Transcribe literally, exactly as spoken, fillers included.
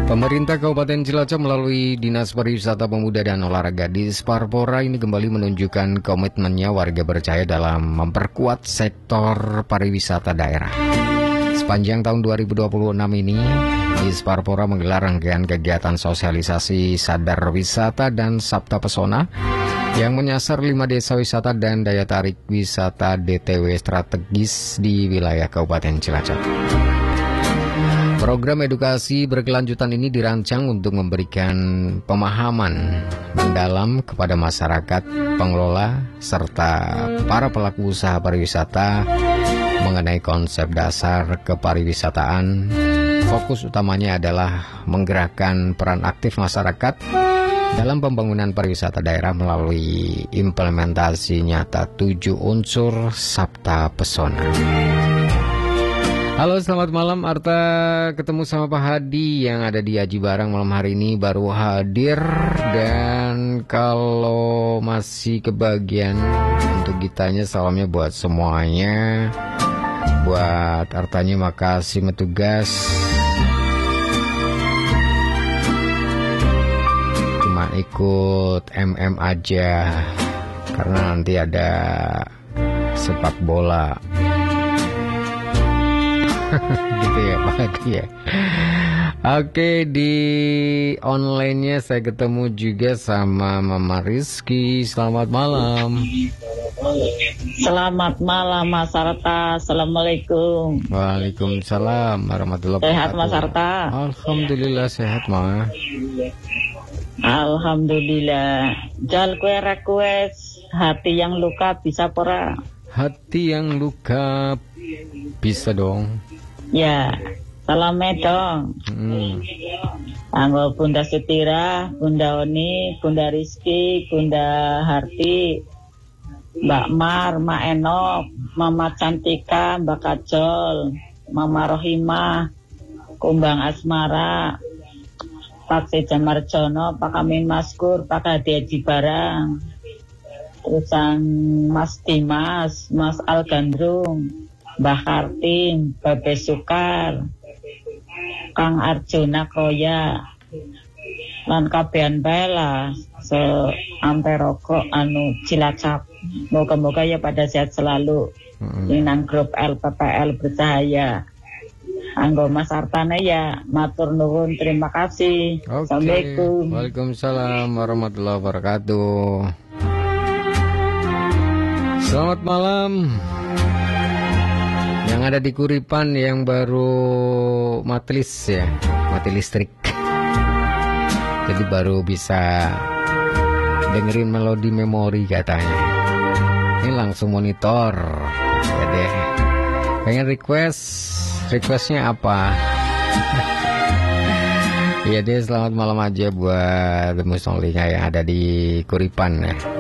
Pemerintah Kabupaten Cilacap melalui Dinas Pariwisata Pemuda dan Olahraga Disparpora ini kembali menunjukkan komitmennya warga percaya dalam memperkuat sektor pariwisata daerah. Sepanjang tahun dua ribu dua puluh enam ini, Disparpora menggelar rangkaian kegiatan sosialisasi Sadar Wisata dan Sabta Pesona yang menyasar lima desa wisata dan daya tarik wisata D T W strategis di wilayah Kabupaten Cilacap. Program edukasi berkelanjutan ini dirancang untuk memberikan pemahaman mendalam kepada masyarakat, pengelola, serta para pelaku usaha pariwisata mengenai konsep dasar kepariwisataan. Fokus utamanya adalah menggerakkan peran aktif masyarakat dalam pembangunan pariwisata daerah melalui implementasi nyata tujuh unsur Sabta Pesona. Halo, selamat malam Arta, ketemu sama Pak Hadi yang ada di Aji Barang malam hari ini baru hadir. Dan kalau masih kebagian untuk gitanya, salamnya buat semuanya. Buat Artanya makasih metugas. Cuma ikut M M aja karena nanti ada sepak bola. Gitu ya Pak Hadi ya. Oke, di online-nya saya ketemu juga sama Mama Rizky. Selamat malam. Selamat malam Mas Arta. Assalamualaikum. Waalaikumsalam warahmatullahi wabarakatuh. Sehat Mas Arta? Alhamdulillah sehat Ma. Alhamdulillah. Jal kue request hati yang luka bisa pora. Hati yang luka bisa dong. Ya, salame dong. Hmm. Anggo Bunda Sutira, Bunda Oni, Bunda Rizky, Bunda Harti, Mbak Mar, Mbak Enok, Mama Cantika, Mbak Kajol, Mama Rohimah, Kumbang Asmara, Pak Seja Marjono, Pak Amin Maskur, Pak Hadi Aji Barang, terusan Mas Dimas, Mas Al Gandrung, Mbah Kartim, Babe Sukar, Kang Arjuna Koya, lan kabehan bae lah se ampe rokok anu Cilacap. Moga-moga ya pada sehat selalu. Ini nang grup L P P L Bercahaya. Anggo Mas Artana ya matur nuwun, terima kasih. Okay. Assalamualaikum. Waalaikumsalam warahmatullahi wabarakatuh. Selamat malam. Yang ada di Kuripan yang baru mati lis ya, mati listrik. Jadi baru bisa dengerin melodi memori katanya. Ini langsung monitor. Ya deh. Pengen request, requestnya apa? Iya deh, selamat malam aja buat musolinya yang ada di Kuripan ya.